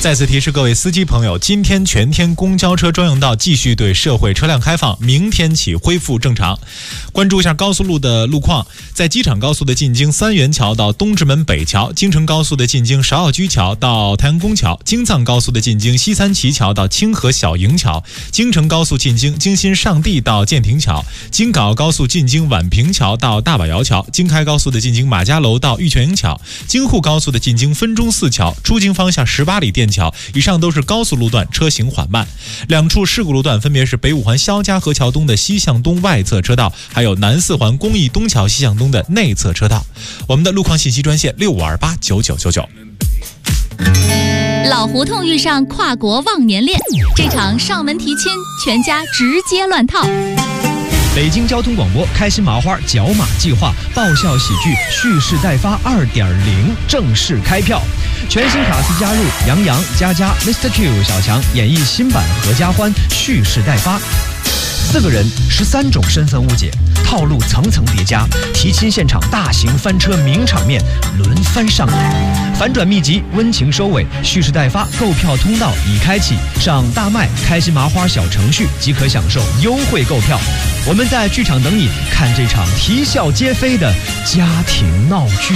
再次提示各位司机朋友，今天全天公交车专用道继续对社会车辆开放，明天起恢复正常。关注一下高速路的路况，在机场高速的进京三元桥到东直门北桥，京承高速的进京韶奥居桥到太阳宫桥，京藏高速的进京西三旗桥到清河小营桥，京承高速进京京新上地到建亭桥，京港澳高速进京宛平桥到大堡窑桥，京开高速的进京马家楼到玉泉营桥，京沪高速的进京分钟寺桥，出京方向18里店桥。以上都是高速路段，车行缓慢。两处事故路段分别是北五环肖家河桥东的西向东外侧车道，还有南四环公益东桥西向东的内侧车道。我们的路况信息专线65289999。 老胡同遇上跨国忘年恋，这场上门提亲，全家直接乱套。 北京交通广播开心麻花角马计划爆笑喜剧蓄势待发2.0正式开票，全新卡司加入杨洋、佳佳、Mr. Q、小强演绎新版合家欢蓄势待发。4个人13种身份误解，套路层层叠加，提亲现场大型翻车名场面轮番上演，反转秘籍温情收尾，蓄势待发购票通道已开启，上大麦开心麻花小程序即可享受优惠购票。我们在剧场等你，看这场啼笑皆非的家庭闹剧。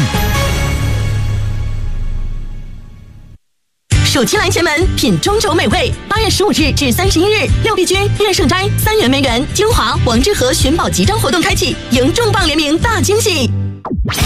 暑期来前门品中轴美味，8月15日至31日，六必居、乐盛斋、三元梅园、金华、王致和寻宝集章活动开启，迎重磅联名大惊喜。